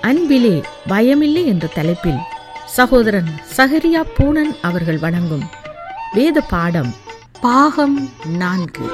அன்பிலே பயமில்லை என்ற தலைப்பில் சகோதரன் சகரியா பூனன் அவர்கள் வழங்கும் வேத பாடம் பாகம் 4.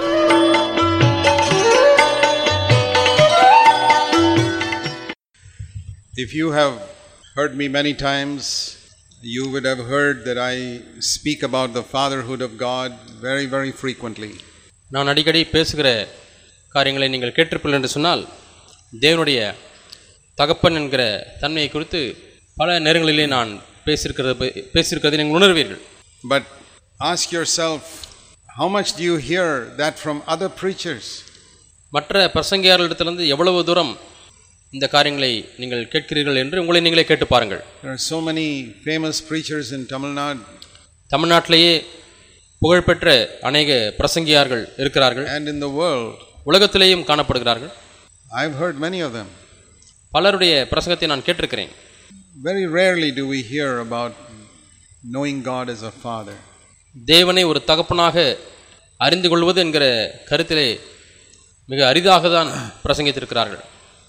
If you have heard me many times, you would have heard that I speak about the fatherhood of God very, very frequently. நான் அடிக்கடி பேசுகிற காரியங்களை நீங்கள் கேட்டிருப்பீர்கள் என்று சொன்னால், தேவனுடைய தகப்பன் என்கிற தன்மையை குறித்து பல நேரங்களிலே நான் பேசியிருக்கிறதை நீங்கள் உணர்வீர்கள். But ask yourself, how much do you hear that from other preachers? மற்ற பிரசங்கியாளரிடத்திலிருந்து எவ்வளவு தூரம் இந்த காரியங்களை நீங்கள் கேட்கிறீர்கள் என்று உங்களை நீங்களே கேட்டு பாருங்கள். There are so many famous preachers in Tamil Nadu. தமிழ்நாட்டிலேயே புகழ்பெற்ற அநேக பிரசங்கியார்கள் இருக்கிறார்கள். And in the world. உலகத்திலேயும் காணப்படுகிறார்கள். I've heard many of them. பலருடைய பிரசங்கத்தை நான் கேட்டிருக்கிறேன். Very rarely do we hear about knowing God as a father. தேவனை ஒரு தகப்பனாக அறிந்து கொள்வது என்கிற கருத்திலே மிக அரிதாக தான் பிரசங்கித்திருக்கிறார்கள்.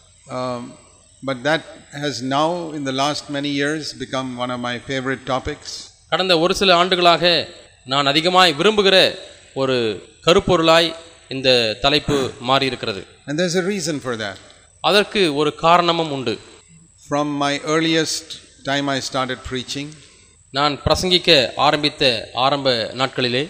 But that has now in the last many years become one of my favorite topics. கடந்த ஒரு சில ஆண்டுகளாக நான் அதிகமாய் விரும்புகிற ஒரு கருப்பொருளாய் இந்த தலைப்பு மாறி இருக்கிறது. And there's a reason for that. அதற்கு ஒரு காரணமும் உண்டு. From my earliest time I started preaching, நான் பிரசங்கிக்க ஆரம்பித்த ஆரம்ப நாட்களிலே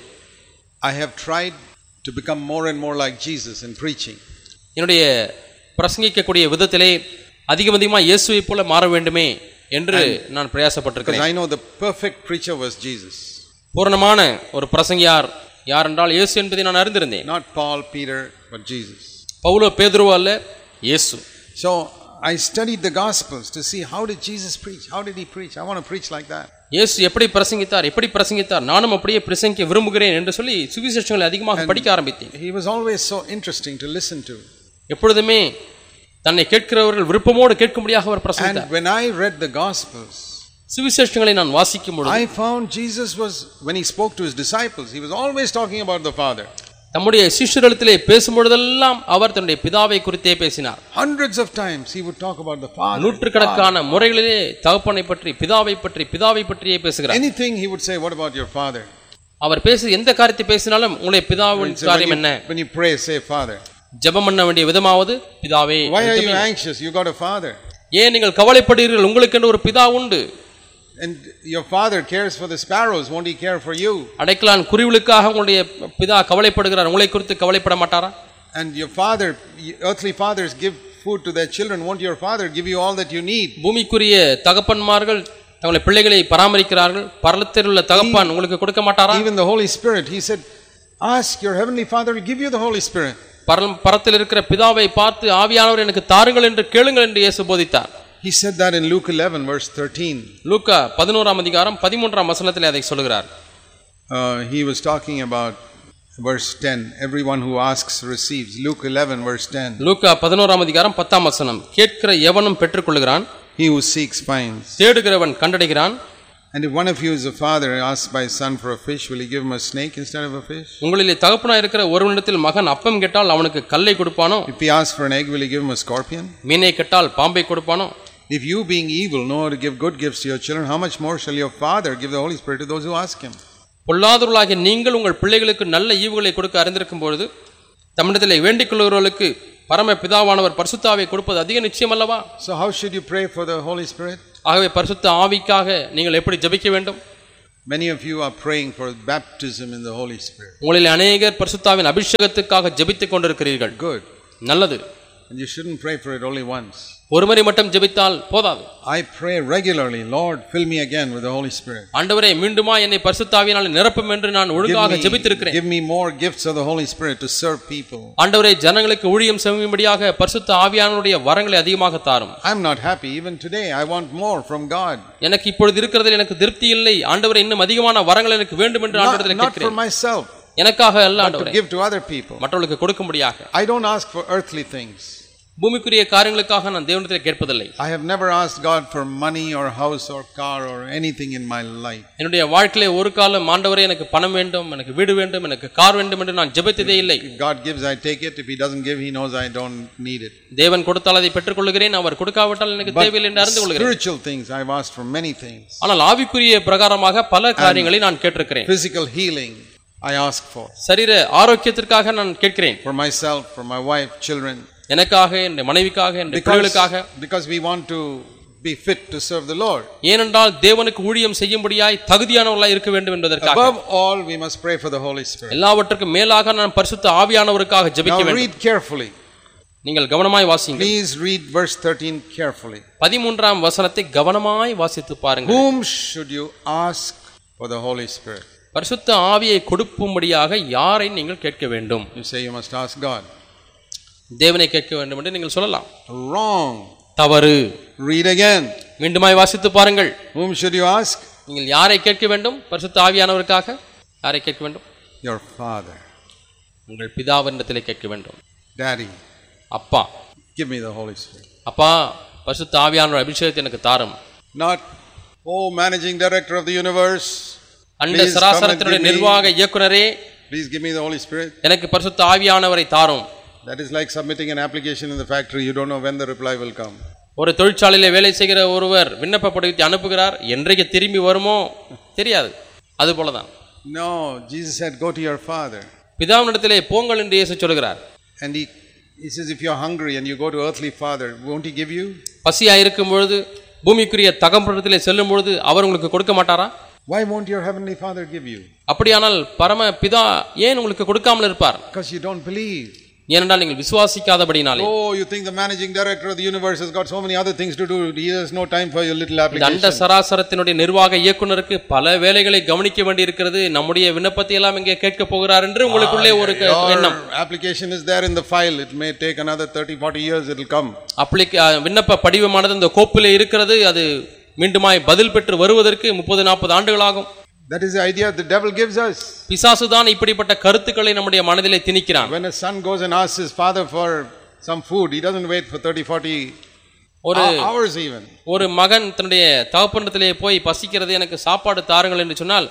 I have tried to become more and more like Jesus in preaching. என்னுடைய பிரசங்கிக்கக்கூடிய விதத்திலே அதிகமாக இயேசுவை போல மாற வேண்டுமே என்று நான் பிரயாசப்பட்டிருக்கிறேன். I know the perfect preacher was Jesus. பூரணமான ஒரு பிரசங்கியார் யார் என்றால் இயேசு என்பதை நான் அறிந்திருந்தேன். Not Paul, Peter, but Jesus. பவுலோ பேதுரு அல்ல, இயேசு. So I studied the Gospels to see how did Jesus preach? How did he preach? I want to preach like that. இயேசு எப்படி பிரசங்கித்தார், நானும் அப்படியே பிரசங்கிக்க விரும்புகிறேன் என்று சொல்லி சுவிசேஷங்களை அதிகமாக படிக்க ஆரம்பித்தேன். He was always so interesting to listen to. எப்பொழுதுமே தன்னை கேட்கிறவர்கள் விருப்பமோடு கேட்கும்படியாக அவர் பிரசங்கித்தார். And when I read the Gospels, சுவிசேஷங்களை நான் வாசிக்கும் பொழுது I found Jesus was, when he spoke to his disciples, he was always talking about the Father. தம்முடைய சிஷ்யர்களிடத்திலே பேசும்பொழுதெல்லாம் அவர் தன்னுடைய பிதாவை குறித்தே பேசினார். Hundreds of times he would talk about the Father. நூற்றுக்கணக்கான முறைகளிலே தகப்பனை பற்றி, பிதாவை பற்றியே பேசுகிறார். Anything he would say, what about your Father? அவர் எந்த காரியத்தை பேசினாலும் உங்களுடைய பிதாவின் காரியம் என்ன? When you pray, say Father. ஜெபம் பண்ண வேண்டிய விதமாவது பிதாவே. Why are you anxious? You got a Father. ஏன் நீங்கள் கவலைப்படுகிறீர்கள்? உங்களுக்கு என்று ஒரு பிதா உண்டு. And your Father cares for the sparrows, won't he care for you? அடைக்கலான் குருவிகளுக்காக உங்களுடைய பிதா கவலைப்படுகிறார், உங்களை குறித்து கவலைப்பட மாட்டாரா? And your father, earthly fathers give food to their children, won't your Father give you all that you need? பூமிக்குரிய தகப்பன்மார்கள் தங்களுடைய பிள்ளைகளை பராமரிக்கிறார்கள், பரலோகத்தில் உள்ள தகப்பன் உங்களுக்கு கொடுக்க மாட்டாரா? Even the Holy Spirit, he said, ask your heavenly Father to give you the Holy Spirit. பரத்தில் இருக்கிற பிதாவை பார்த்து ஆவியானவர் எனக்கு தாருங்கள் என்று கேளுங்கள் என்று இயேசு போதித்தார். He said that in Luke 11 verse 13. லூக்கா 11ஆம் அதிகாரம் 13ஆம் வசனத்திலே அதை சொல்கிறார். He was talking about verse 10, everyone who asks receives. Luke 11 verse 10. லூக்கா 11ஆம் அதிகாரம் 10ஆம் வசனம், கேட்கிற எவனும் பெற்றுக்கொள்கிறான், he who seeks finds, தேடுகிறவன் கண்டடைகிறான். And if one of you is a father asks by his son for a fish, will he give him a snake instead of a fish? உங்களிலே தகப்பனாய் இருக்கிற ஒருவனிடத்தில் மகன் அப்பம் கேட்டால் அவனுக்கு கல்லை கொடுப்பானோ? If he asks for an egg, will he give him a scorpion? மீனை கேட்டால் பாம்பை கொடுப்பானோ? If you being evil know how to give good gifts to your children, how much more shall your Father give the Holy Spirit to those who ask him? பொல்லாதவர்களாகிய நீங்கள் உங்கள் பிள்ளைகளுக்கு நல்ல ஈவுகளை கொடுக்க அறிந்திருக்கும் பொழுது தம்மிடத்திலே வேண்டிக் கொள்கிறவர்களுக்கு பரம பிதாவானவர் பரிசுத்தாவை கொடுப்பது அதிக நிச்சயம் அல்லவா? So how should you pray for the Holy Spirit? ஆகவே பரிசுத்த ஆவிக்காக நீங்கள் எப்படி ஜெபிக்க வேண்டும்? Many of you are praying for baptism in the Holy Spirit. உங்களில் அநேகர் பரிசுத்தாவின் அபிஷேகத்துக்காக ஜெபித்துக் கொண்டிருக்கிறீர்கள். Good. நல்லது. And you shouldn't pray for it only once. ஒரு முறை மட்டும் ஜெபித்தால் போதாது. I pray regularly, Lord, fill me again with the Holy Spirit. ஆண்டவரே மீண்டுமா என்னை பரிசுத்த ஆவியினாலே நிரப்பும் என்று நான் ஒழுங்காக ஜெபித்திருக்கிறேன். Give me more gifts of the Holy Spirit to serve people. ஆண்டவரே ஜனங்களுக்கு ஊழியம் செய்யும்படியாக பரிசுத்த ஆவியானவருடைய வரங்களை அதிகமாக தாரும். I'm not happy even today. I want more from God. எனக்கு இப்பொழுது இருக்கிறதில் எனக்கு திருப்தி இல்லை. ஆண்டவரே இன்னும் அதிகமான வரங்கள் எனக்கு வேண்டும் என்று ஆண்டவரிடத்தில் கேட்கிறேன். Not for myself. எனக்காக அல்ல ஆண்டவரே, to give to other people. மற்றவர்களுக்கு கொடுக்கும்படியாக. I don't ask for earthly things. பூமிக்குரிய காரியங்களுக்காக நான் தேவனிடத்தில் கேட்பதில்லை. I have never asked God for money or house or car or anything in my life. என்னுடைய வாழ்க்கையிலே ஒரு காலம் ஆண்டவரே எனக்கு பணம் வேண்டும், எனக்கு வீடு வேண்டும், எனக்கு கார் வேண்டும் என்று நான் ஜெபித்ததே இல்லை. If God gives, I take it. If he doesn't give, he knows I don't need it. தேவன் கொடுத்தால் அதை பெற்றுக்கொள்கிறேன், அவர் கொடுக்காவிட்டால் எனக்கு தேவையில்லை என்று அறிந்து கொள்கிறேன். Spiritual things I have asked for many things. ஆனால் ஆவிக்குரிய பிரகாரமாக பல காரியங்களை நான் கேட்டிருக்கிறேன். Physical healing I ask for. சரீர ஆரோக்கியத்திற்காக நான் கேட்கிறேன். For myself, for my wife, children. எனக்காக, என் மனைவிக்காக, என் பிள்ளைகளுக்காக. Because we want to be fit to serve the Lord. ஏனென்றால் தேவனுக்கு ஊழியம் செய்யும்படியாய் தகுதியானவர்களாய் இருக்க வேண்டும் என்பதற்காக. Above all, we must pray for the Holy Spirit. எல்லாவற்றுக்கும் மேலாக நான் பரிசுத்த ஆவியானவருக்காக ஜெபிக்க வேண்டும். Now read carefully. நீங்கள் கவனமாய் வாசியுங்கள். Please read verse 13 carefully. 13ஆம் வசனத்தை கவனமாய் வாசித்து பாருங்கள். Whom should you ask for the Holy Spirit? பரிசுத்த ஆவியை கொடுக்கும்படியாக யாரை நீங்கள் கேட்க வேண்டும்? You say you must ask God. தேவனை கேட்க வேண்டும் என்று நீங்கள் சொல்லலாம். Wrong. தவறு. Read again. மீண்டுமாய் வாசித்து பாருங்கள். Whom should you ask? நீங்கள் யாரை கேட்க வேண்டும்? பரிசுத்த ஆவியானவருக்காக யாரை கேட்க வேண்டும்? Your Father. உங்கள் பிதாவினிடத்திலே கேட்க வேண்டும். Daddy. அப்பா. Give me the Holy Spirit. அப்பா, பரிசுத்த ஆவியானவர் அபிஷேகத்தை எனக்கு தாரும். Not, oh, managing director of the universe. அண்ட சராசரத்தினுடைய நிர்வாக இயக்குனரே, please give me the Holy Spirit. எனக்கு பரிசுத்த ஆவியானவரை தாரும். That is like submitting an application in the factory. You don't know when the reply will come. ஒரு தொழிற்சாலையிலே வேலை செய்கிற ஒருவர் விண்ணப்ப படிவத்தை அனுப்புகிறார், என்றைக்கு திரும்பி வருமோ தெரியாது. அது போலதான். No, Jesus said, go to your Father. பிதாவினிடத்திலே போங்கள் என்று இயேசு சொல்கிறார். And he says, if you are hungry and you go to earthly Father, won't he give you? பசியாக இருக்கும் பொழுது பூமிக்குரிய தகப்பனிடத்திலே செல்லும் பொழுது அவர் உங்களுக்கு கொடுக்க மாட்டாரா? Why won't your heavenly Father give you? அப்படியானால் பரம பிதா ஏன் உங்களுக்கு கொடுக்காமல் இருப்பார்? Because you don't believe. ஏனென்றால் நீங்கள் விசுவாசிக்காதபடினாலே. Oh, you think the managing director of the universe has got so many other things to do. He has no time for your little application. அண்ட சராசரத்தினுடைய நிர்வாக இயக்குனருக்கு பல வேலைகளை கவனிக்க வேண்டி இருக்கிறது, நம்முடைய விண்ணப்பத்தை எல்லாம் இங்கே கேட்க போகிறார் என்று உங்களுக்குள்ளே ஒரு எண்ணம். Application is there in the file. It may take another 30-40 years, it will come. விண்ணப்ப படிவமானது இந்த கோப்பிலே இருக்கிறது, அது மீண்டுமாய் பதில் பெற்று வருவதற்கு 30-40 ஆண்டுகளாகும். That is the idea the devil gives us. பிசாசுதான் இப்படிப்பட்ட கருத்துக்களை நம்முடைய மனதிலே திணிக்கிறான். When a son goes and asks his father for some food, he doesn't wait for 30-40 hours even. ஒரு மகன் தன்னுடைய தகப்பனிடத்திலே போய் பசிக்கிறது, எனக்கு சாப்பாடு தாருங்கள் என்று சொன்னால்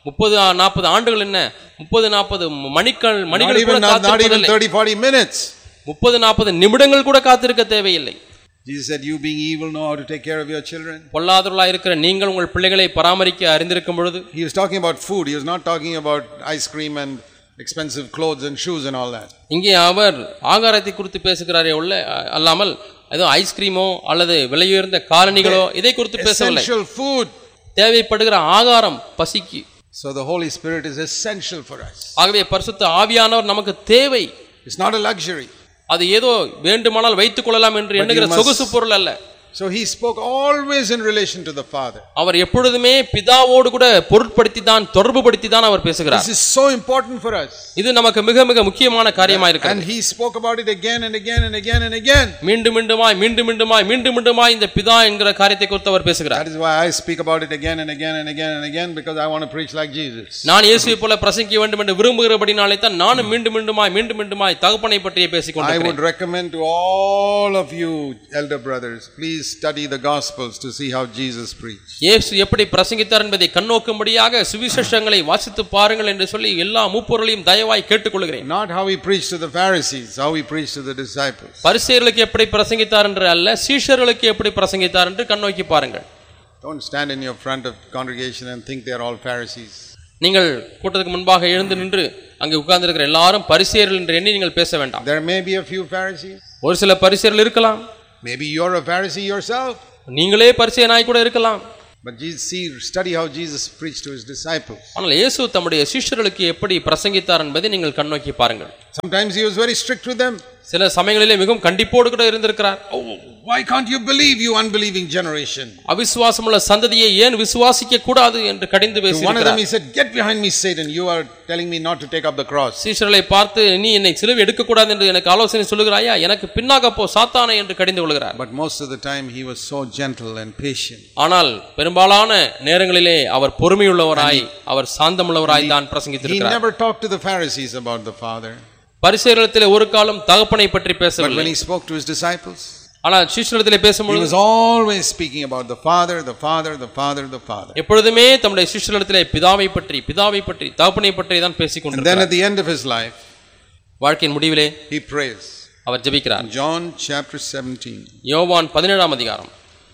30-40 ஆண்டுகள் என்ன, 30-40 மணிகள் கூட not even 30-40 minutes. 30-40 நிமிடங்கள் கூட காத்திருக்க தேவையில்லை. Jesus said, you being evil know how to take care of your children. பொல்லாதவர்களாய் இருக்கிற நீங்கள் உங்கள் பிள்ளைகளை பராமரிக்க அறிந்திருக்கும் பொழுது. He was talking about food. He was not talking about ice cream and expensive clothes and shoes and all that. இங்கே அவர் ஆகாரத்தை குறித்து பேசுகிறாரே அல்லாமல் ஏதோ ஐஸ்கிரீமோ அல்லது விலையுயர்ந்த காலணிகளோ இதை குறித்து பேசவில்லை. Essential food. தேவைப்படுகிற ஆகாரம் பசிக்கு. So the Holy Spirit is essential for us. ஆகவே பரிசுத்த ஆவியானவர் நமக்கு தேவை. It's not a luxury. அது ஏதோ வேண்டுமானால் வைத்துக் கொள்ளலாம் என்று எண்ணுகிற சொகுசு பொருள் அல்ல. So he spoke always in relation to the Father. அவர் எப்பொழுதுமே பிதாவோடு கூட பொருட்படுத்தி தான் தொடர்பு படுத்தி தான் அவர் பேசுகிறார். This is so important for us. இது நமக்கு மிக மிக முக்கியமான காரியமாக இருக்கிறது. And he spoke about it again and again and again and again. மீண்டும் மீண்டுமாய் இந்த பிதா என்கிற காரியத்தை குறித்து அவர் பேசுகிறார். That is why I speak about it again and again and again and again, because I want to preach like Jesus. நான் இயேசுவை போல பிரசங்கிக்க வேண்டும் என்று விரும்புகிறபடினாலே தான் நானும் மீண்டும் மீண்டுமாய் தகப்பனை பற்றியே பேசிக் கொண்டிருக்கிறேன். I would recommend to all of you elder brothers, please study the Gospels to see how Jesus preached. இயேசு எப்படி பிரசங்கித்தார் என்பதை கண்ணோக்கும்படியாக சுவிசேஷங்களை வாசித்து பாருங்கள் என்று சொல்லி எல்லா மூப்பொருளையும் தயவாய் கேட்டுக்கொள்கிறேன். Not how he preached to the Pharisees, how he preached to the disciples. பரிசேயர்களுக்கு எப்படி பிரசங்கித்தார் என்று அல்ல, சீஷர்களுக்கு எப்படி பிரசங்கித்தார் என்று கண்ணோக்கி பாருங்கள். Don't stand in your front of congregation and think they are all Pharisees. நீங்கள் கூட்டத்துக்கு முன்பாக எழுந்து நின்று அங்கே உட்கார்ந்திருக்கிற எல்லாரும் பரிசேயர்கள் என்று எண்ணி நீங்கள் பேச வேண்டாம். There may be a few Pharisees. ஒரு சில பரிசேயர்கள் இருக்கலாம். Maybe you're a Pharisee yourself. நீங்களே பரிசேயனாய் கூட இருக்கலாம். But study how Jesus preached to his disciples. ஆனால் இயேசு தம்முடைய சீஷர்களுக்கு எப்படி பிரசங்கித்தார் என்பதை நீங்கள் கண்ணோக்கி பாருங்கள். Sometimes he was very strict with them. சில சமயங்களிலே மிகவும் கண்டிப்போடு கூட இருந்திருக்கிறார். Oh, why can't you believe, you unbelieving generation? அவிசுவாசமுள்ள சந்ததியை ஏன் விசுவாசிக்க கூடாது என்று கடிந்து பேசினார். One of them he said, get behind me Satan, you are telling me not to take up the cross. சீஷர்களை பார்த்து நீ என்னை சிலுவை எடுக்க கூடாது என்று எனக்கு ஆலோசனை சொல்லுகிறாயா, எனக்கு பின்னாக போ சாத்தானே என்று கடிந்து கொள்கிறார். But most of the time he was so gentle and patient. ஆனால் பெரும்பாலான நேரங்களிலே அவர் பொறுமையுள்ளவராய் அவர் சாந்தமுள்ளவராய் தான் பிரசங்கித்திருக்கிறார். He never talked to the Pharisees about the Father. பரிசேயர்களிடத்தில் ஒரு காலம் தகப்பனை பற்றி But பேசவில்லை. when he spoke to his disciples, ஆனால் சீஷர்களிடத்தில் he பேசும்போது was always speaking about the Father, the Father, the Father, the Father. எப்பொழுதுமே தம்முடைய சீஷர்களிடத்தில் பிதாவை பற்றி தகப்பனை பற்றி தான் பேசிக் And then கொண்டிருக்கிறார். at the end of his life, வாழ்க்கையின் முடிவிலே he prays. அவர் ஜெபிக்கிறார். John chapter 17. யோவான் 17ஆம் அதிகாரம்.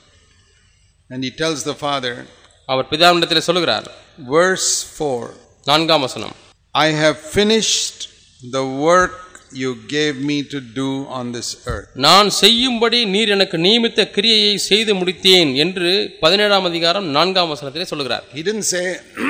And he tells the Father, அவர் பிதாவினிடத்தில் சொல்லுகிறார். verse 4, 4ஆம் வசனம். I have finished the work you gave me to do on this earth. நான் செய்யும்படி நீர் எனக்கு நியமித்த கிரியையை செய்து முடித்தேன் என்று 17ஆம் அதிகாரம் 4ஆம் வசனத்திலே சொல்லுகிறார். He didn't say,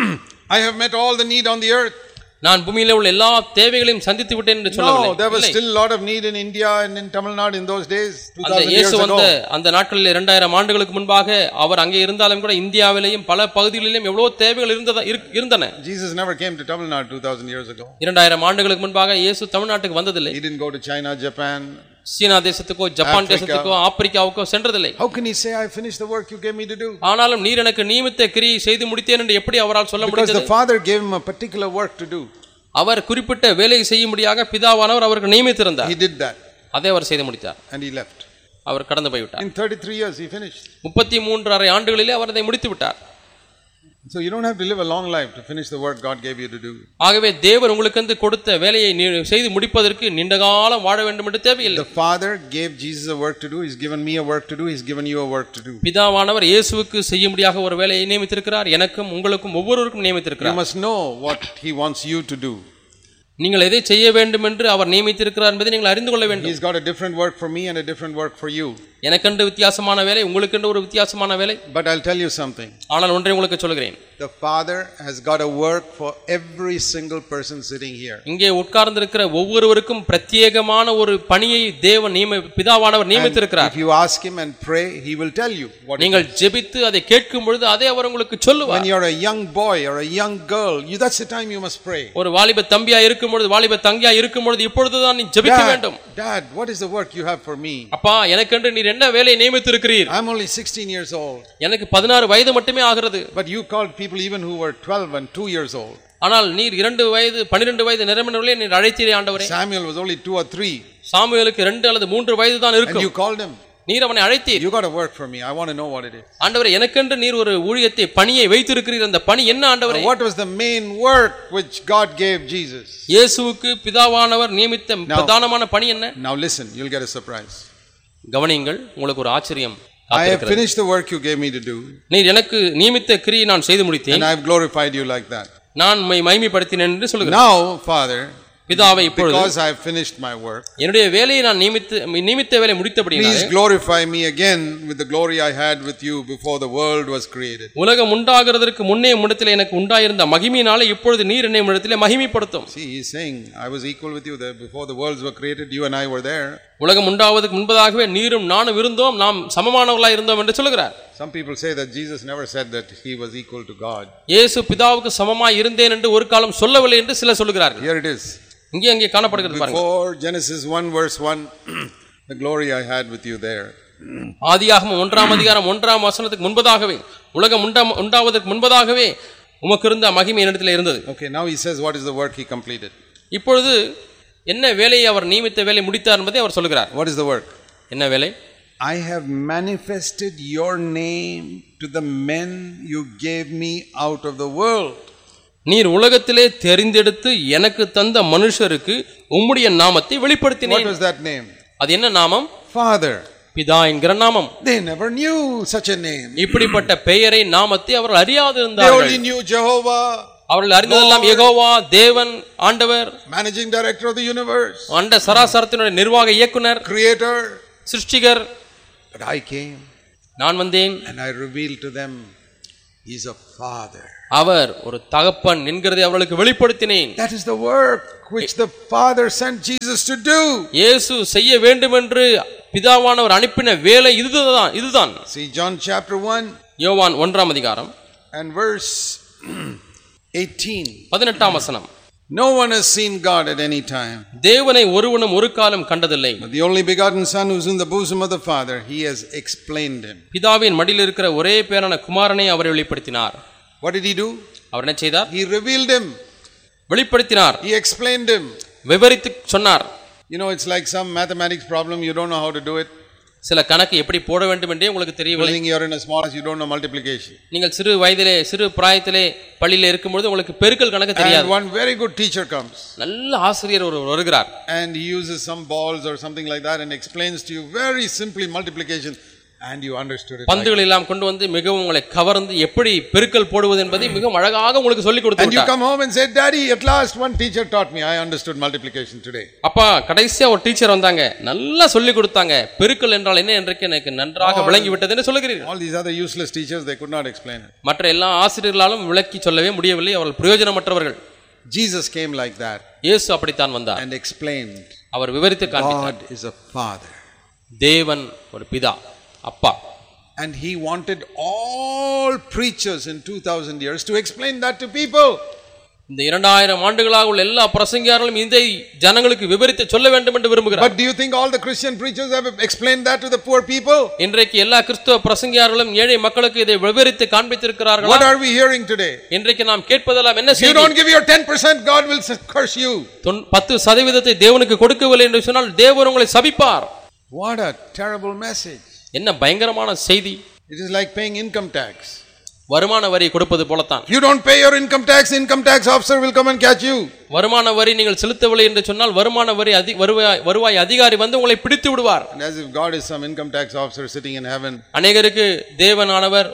I have met all the need on the earth. நான் பூமியிலே உள்ள எல்லா தேவைகளையும் சந்தித்து விட்டேன் என்று சொல்லவில்லை. No, there was still a lot of need in India and in Tamil Nadu in those days, 2000 years இயேசு வந்த ago. அந்த நாட்களில் 2000 ஆண்டுகளுக்கு முன்பாக அவர் அங்கே இருந்தாலும் கூட இந்தியாவிலேயும் பல பகுதிகளிலும் எவ்வளவு தேவைகள் இருந்தன. Jesus never came to Tamil Nadu 2000 years ago. 2000 ஆண்டுகளுக்கு முன்பாக இயேசு தமிழ்நாட்டுக்கு வந்ததில்லை. He didn't go to China, Japan. China தேசத்துக்கோ Japan தேசத்துக்கோ ஆப்பிரிக்காவுக்கோ சென்றதில்லை. How can he say I finished the work you gave me to do? ஆனாலும் நீர் எனக்கு நியமித்த கிரியை செய்து முடித்தேன் என்று எப்படி அவரால் சொல்ல Because முடிந்தது? the Father gave him a particular work to do. அவர் குறிப்பிட்ட வேலையை செய்யும்படியாக பிதாவானவர் அவருக்கு நியமித்திருந்தார். He did that. அதை அவர் செய்து முடித்தார். And he left. அவர் கடந்து போய்விட்டார். In 33 years he finished. 33.5 ஆண்டுகளிலே அவர் அதை முடித்து விட்டார். So you don't have to live a long life to finish the work God gave you to do. ஆகவே தேவன் உங்களுக்கு கொடுத்த வேலையை செய்து முடிப்பதற்கு நீண்ட காலம் வாழ வேண்டும் என்று தேவையில்லை. The Father gave Jesus a work to do. He's given me a work to do. He's given you a work to do. பிதாவானவர் இயேசுவுக்கு செய்யும்படியாக ஒரு வேலையை நியமித்திருக்கிறார். எனக்கும் உங்களுக்கும் ஒவ்வொருவருக்கும் நியமித்திருக்கிறார். You must know what he wants you to do. நீங்கள் எதை செய்ய வேண்டும் என்று அவர் நியமித்திருக்கிறார் என்பதை நீங்கள் அறிந்து கொள்ள வேண்டும். He's got a different work for me and a different work for you. எனக்கென்று வித்தியாசமான வேலை, உங்களுக்கென்று ஒரு வித்தியாசமான வேலை. But I'll tell you something. ஆனால் ஒன்றை உங்களுக்கு சொல்கிறேன். The Father has got a work for every single person sitting here. இங்கே உட்கார்ந்திருக்கிற ஒவ்வொருவருக்கும் பிரத்யேகமான ஒரு பணியை தேவன் பிதாவானவர் நியமித்திருக்கிறார். If you ask him and pray, he will tell you what. நீங்கள் ஜெபித்து அதை கேட்கும் பொழுது அதை அவர் உங்களுக்கு சொல்லுவார். When you're a young boy or a young girl, that's the time you must pray. ஒரு வாலிப தம்பியா இருக்கும் பொழுது, வாலிப தங்கியா இருக்கும் பொழுது இப்பொழுதுதான் நீ ஜெபிக்க வேண்டும். Dad, what is the work you have for me? அப்பா, எனக்கென்று நீர் என்ன வேலையை நியமித்திருக்கிறீர்? I'm only 16 years old. எனக்கு 16 வயது மட்டுமே ஆகிறது. But you called people even who were 12 and 2 years old. ஆனால் நீர் 2 வயது 12 வயது நிரம்பினவர்களே நீர் அழைத்தீரே ஆண்டவரே. Samuel was only 2 or 3. சாமுவேலுக்கு 2 அல்லது 3 வயது தான் இருக்கும். And you called him. நீர் அவனை அழைத்தீர். You got a work for me. I want to know what it is. ஆண்டவரே, எனக்கென்று நீர் ஒரு ஊழியத்தை பணியை வைத்திருக்கிறீர். அந்த பணி என்ன ஆண்டவரே? What was the main work which God gave Jesus? இயேசுவுக்கு பிதாவானவர் நியமித்த பிரதானமான பணி என்ன? Now listen, you'll get a surprise. கவனியுங்கள், உங்களுக்கு ஒரு ஆச்சரியம் I have காத்திருக்கிறது. finished the work you gave me to do. நீர் எனக்கு நியமித்த கிரியை நான் செய்து முடித்தேன். And I have glorified you like that. நான் உம்மை மகிமைப்படுத்தினேன் என்று சொல்கிறேன். Now, Father, பிதாவே, இப்பொழுது because I have finished my work, என்னுடைய வேலையை நான் நியமித்த வேலை முடித்தபடியால் please glorify me again with the glory I had with you before the world was created. உலகம் உண்டாகிறதற்கு முன்னே உம்மிடத்தில் எனக்கு உண்டாயிருந்த மகிமையினாலே இப்பொழுது நீர் என்னை உம்மிடத்திலே மகிமைப்படுத்தும். See, he's saying, I was equal with you there before the worlds were created. You and I were there. உலகம் உண்டாவதற்கு முன்பதாகவே நீரும் நானும் இருந்தோம், நாம் சமமானவர்களாய் இருந்தோம் என்று சொல்கிறார். Some people say that Jesus never said that he was equal to God. இயேசு பிதாவுக்கு சமமாய் இருந்தேன் என்று ஒரு காலம் சொல்லவில்லை என்று சிலர் சொல்கிறார்கள். Here it is. இங்கே காணப்படுகிறது பாருங்க. Before Genesis 1 verse 1, the glory I had with you there. ஆதியாகமம் 1ஆம் அதிகாரம் 1ஆம் வசனத்துக்கு முன்பதாகவே, உலகம் உண்டாவதற்கு முன்பதாகவே உமக்கு இருந்த மகிமை என்னிடத்தில் இருந்தது. Okay, now he says what is the work he completed. இப்பொழுது என்ன வேலையை அவர் நியமித்த வேலை முடித்தார் என்பதை அவர் சொல்கிறார். What is the work? என்ன வேலை? I have manifested your name to the men you gave me out of the world. நீர் உலகத்திலே தெரிந்தெடுத்து எனக்கு தந்த மனுஷருக்கு உம்முடைய நாமத்தை வெளிப்படுத்தினேன். What was that name? அது என்ன நாமம்? Father. பிதா என்கிற நாமம். They never knew such a name. இப்படிப்பட்ட பெயரை நாமத்தை அவர்கள் அறியாது They இருந்தார்கள். only knew Jehovah. அவர்கள் அறிந்ததெல்லாம் யெகோவா, தேவன், ஆண்டவர், managing director of the universe, அண்ட சராசரத்தினுடைய நிர்வாக இயக்குனர், creator, சிருஷ்டிகர். But I came, நான் வந்தேன், and I revealed to them he's a father. அவர் ஒரு தகப்பன் என்கிறதை அவர்களுக்கு வெளிப்படுத்தினேன். That is the work which the Father sent Jesus to do. இயேசு செய்ய வேண்டும் என்று பிதாவானவர் அனுப்பின வேலை இதுதான். See John chapter 1 யோவான் 1ஆம் அதிகாரம் and verse 18. 18ஆம் வசனம். No one has seen God at any time. தேவனை ஒருவனும் ஒரு காலம் கண்டதில்லை. But the only begotten Son who is in the bosom of the Father, he has explained him. பிதாவின் மடியில் இருக்கிற ஒரே பேரான குமாரனை அவர் வெளிப்படுத்தினார். What did he do? அவர் என்ன செய்தார்? He revealed him. வெளிப்படுத்தினார். He explained him. விவரித்து சொன்னார். You know, it's like some mathematics problem, you don't know how to do it. சில கணக்கு எப்படி போட வேண்டும் என்றே உங்களுக்கு தெரியவில்லை. Supposing you are in a small class, you don't know multiplication. நீங்கள் சிறு வயதிலே சிறு பிராயத்திலே பள்ளியிலே இருக்கும்போது உங்களுக்கு பெருக்கல் கணக்கு தெரியாது. And one very good teacher comes. நல்ல ஆசிரியர் வருகிறார். And he uses some balls or something like that and explains to you very simply multiplication. And you understood it. பந்துகள் எல்லாம் கொண்டு வந்து மிகவும் உங்களை கவர்ந்து எப்படி பெருக்கல் போடுவது என்பதை மிகவும் அழகாக உங்களுக்கு சொல்லி கொடுத்தார். And you come home and say, Daddy, at last one teacher taught me. I understood multiplication today. அப்பா கடைசியா ஒரு டீச்சர் வந்தாங்க, நல்லா சொல்லி கொடுத்தாங்க, பெருக்கல் என்றால் என்ன என்று எனக்கு நன்றாக விளங்கி விட்டது என்று சொல்லுகிறீர்கள். All these other useless teachers, they could not explain it. மற்ற எல்லா ஆசிரியர்களாலும் விளக்கி சொல்லவே முடியவில்லை, அவர்கள் பிரயோஜனமற்றவர்கள். Jesus came like that. இயேசு அப்படித்தான் வந்தார். And explained. அவர் விவரித்து காண்பித்தார். God is a father. தேவன் ஒரு பிதா, அப்பா. And he wanted all preachers in 2000 years to explain that to people. இந்த 2000 ஆண்டுகளாக உள்ள எல்லா பிரசங்கியார்களும் இதை ஜனங்களுக்கு விவரித்து சொல்ல வேண்டும் என்று விரும்புகிறார். But do you think all the Christian preachers have explained that to the poor people? இன்றைக்கு எல்லா கிறிஸ்தவ பிரசங்கியார்களும் ஏழை மக்களுக்கு இதை விவரித்து காண்பித்திருக்கிறார்களா? What are we hearing today? இன்றைக்கு நாம் கேட்பதெல்லாம் என்ன செய்தி? You don't give your 10%, God will curse you. 10% தேவனுக்கு கொடுக்கவில்லை என்று சொன்னால் தேவன் உங்களை சபிப்பார். What a terrible message. என்ன பயங்கரமான செய்தி. It is like paying income tax. வருமான வரி கொடுப்பது போலத்தான். You don't pay your income tax officer will come and catch you. வருமான வரி நீங்கள் செலுத்தவில்லை என்று சொன்னால் வருமான வரி வருவாய் அதிகாரி வந்து உங்களை பிடித்து விடுவார். And as if God is some income tax officer sitting in heaven. அநேகருக்கு தேவனானவர்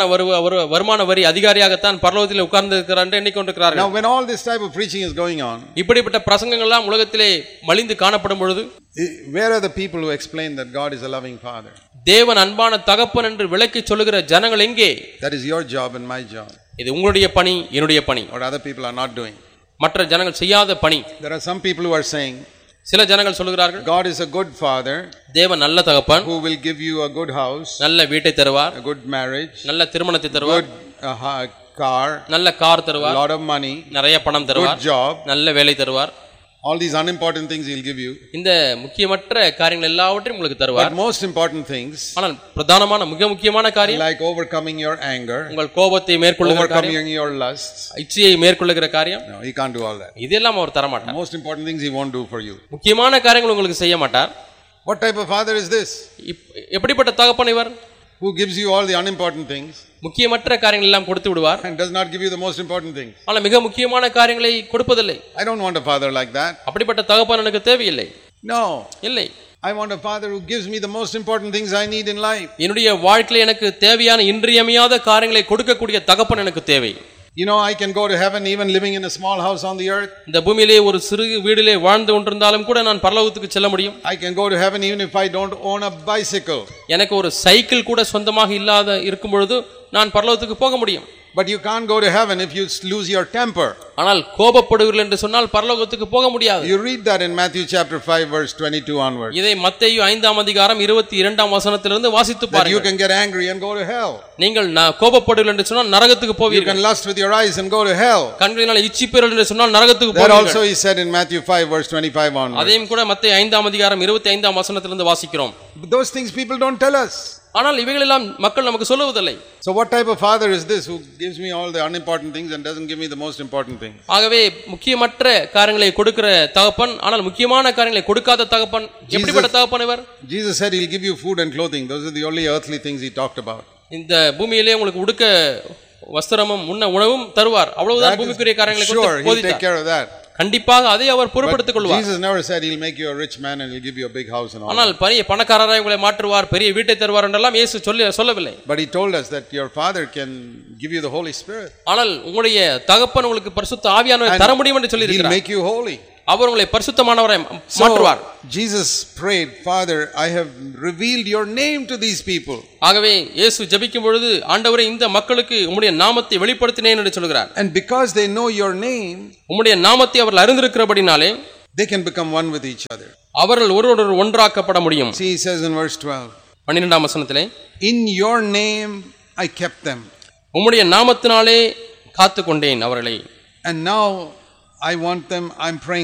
வருமான வரி அதிகாரியாகத்தான் பரலோகத்தில் உட்கார்ந்து இருக்கிறார் என்று எண்ணிக்கொண்டிருக்கிறார்கள். Now when all this type of preaching is going on, இப்படிப்பட்ட பிரசங்கங்கள் எல்லாம் உலகத்திலே மலிந்து காணப்படும் பொழுது, where are the people who explain that God is a loving father? தேவன் அன்பான தகப்பன் என்று விளக்கி சொல்லுகிற ஜனங்கள் எங்கே? That is your job and my job. இது உங்களுடைய பணி, என்னுடைய பணி. What other people are not doing. மற்ற ஜனங்கள் செய்யாத பணி. There are some people who are saying, சில ஜனங்கள் சொல்கிறார்கள், God is a good father. தேவன் நல்ல தகப்பன், who will give you a good house, நல்ல வீட்டை தருவார், a good marriage, நல்ல திருமணத்தை தருவார், good car, நல்ல கார் தருவார், a lot of money, நிறைய பணம் தருவார், good job, நல்ல வேலை தருவார். all these unimportant things he'll give you. இந்த முக்கியமற்ற காரியங்கள் எல்லாவற்றையும் உங்களுக்கு தருவார். But most important things, ஆனால் பிரதானமான மிக முக்கியமான காரியம், like overcoming your anger, உங்கள் கோபத்தை மேற்கொள்ளுகிற காரியம், overcoming your lusts, இச்சையை மேற்கொள்ளுகிற காரியம், no, he can't do all that. இதெல்லாம் அவர் தர மாட்டார். Most important things he won't do for you. முக்கியமான காரியங்கள் உங்களுக்கு செய்ய மாட்டார். What type of father is this? எப்படிப்பட்ட தகப்பன் இவர்? Who gives you all the unimportant things முக்கியமற்ற காரியங்கள் எல்லாம் கொடுத்து விடுவார், and does not give you the most important things. ஆனால் மிக முக்கியமான காரியங்களை கொடுப்பதில்லை. I don't want a father like that. அப்படிப்பட்ட தகப்பன் எனக்கு தேவையில்லை. No, இல்லை. I want a father who gives me the most important things I need in life. என்னுடைய வாழ்க்கையில் எனக்கு தேவையான இன்றியமையாத காரியங்களை கொடுக்கக்கூடிய தகப்பன் எனக்கு தேவை. You know, I can go to heaven even living in a small house on the earth. இந்த பூமியிலே ஒரு சிறு வீட்டிலே வாழ்ந்து கொண்டிருந்தாலும் கூட நான் பரலோகத்துக்கு செல்ல முடியும். I can go to heaven even if I don't own a bicycle. எனக்கு ஒரு சைக்கிள் கூட சொந்தமாக இல்லாத இருக்கும் பொழுது நான் பரலோகத்துக்கு போக முடியும். But you can't go to heaven if you lose your temper. ஆனால் கோபப்படுவீர்கள் என்று சொன்னால் பரலோகத்துக்கு போக முடியாது. You read that in Matthew chapter 5 verse 22 onwards. இதை மத்தேயு 5ஆம் அதிகாரம் 22ஆம் வசனத்திலிருந்து வாசித்து பாருங்கள். You can get angry and go to hell. நீங்கள் கோபப்படுவீர்கள் என்று சொன்னால் நரகத்துக்கு போவீர்கள். You can lust with your eyes and go to hell. கண்களினால் இச்சிப்பீர்கள் என்று சொன்னால் நரகத்துக்கு போவீர்கள். That also he said in Matthew 5 verse 25 onwards. அதையும் கூட மத்தேயு 5ஆம் அதிகாரம் 25ஆம் வசனத்திலிருந்து வாசிக்கிறோம். But those things people don't tell us. ஆனால் இவைகள் எல்லாம் மக்கள் நமக்கு சொல்லுவதில்லை. So what type of father is this who gives me all the unimportant things and doesn't give me the most important things? ஆகவே முக்கியமற்ற காரியங்களை கொடுக்கிற தகப்பன், ஆனால் முக்கியமான காரியங்களை கொடுக்காத தகப்பன், எப்படிப்பட்ட தகப்பன் இவர்? Jesus said he'll give you food and clothing. Those are the only earthly things he talked about. இந்த பூமியிலே உங்களுக்கு உடுக்க வஸ்திரமும் உணவும் தருவார். அவ்வளவுதான் பூமிக்குரிய காரியங்களை குறித்து போதித்தார். He'll take care of that. கண்டிப்பாக அதை அவர் பொறுப்படுத்திக் கொள்வார். Jesus never said he'll make you a rich man and he'll give you a big house and all. ஆனால் பெரிய பணக்காரராய் உங்களை மாற்றுவார், பெரிய வீட்டை தருவார் என்றெல்லாம் இயேசு சொல்லவில்லை. But he told us that your father can give you the Holy Spirit. ஆனால் உங்களுடைய தகப்பன் உங்களுக்கு பரிசுத்த ஆவியானவரை தர முடியும் என்று சொல்லி இருக்கிறார். He'll make you holy. அவர் உங்களை பரிசுத்தமானவராய் மாற்றுவார். Jesus prayed, Father, I have revealed your name to these people. ஆகவே இயேசு ஜெபிக்கும் பொழுது, ஆண்டவரே இந்த மக்களுக்கு உம்முடைய நாமத்தை வெளிப்படுத்தினேன் என்று சொல்கிறார். And because they know your name, உம்முடைய நாமத்தை அவர்கள் அறிந்திருக்கிறபடினாலே they can become one with each other. அவர்கள் ஒருவரோடு ஒன்றாக்கப்பட முடியும். See, he says in verse 12, 12ஆம் வசனத்திலே, in your name I kept them. உம்முடைய நாமத்தினாலே காத்துக்கொண்டேன் அவர்களை. And now I want them, I'm praying